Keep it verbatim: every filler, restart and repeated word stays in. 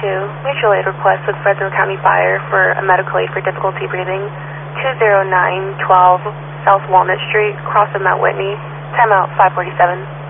two, mutual aid request with Fresno County Fire for a medical aid for difficulty breathing, two zero nine one two South Walnut Street, cross of Mount Whitney, timeout five forty-seven.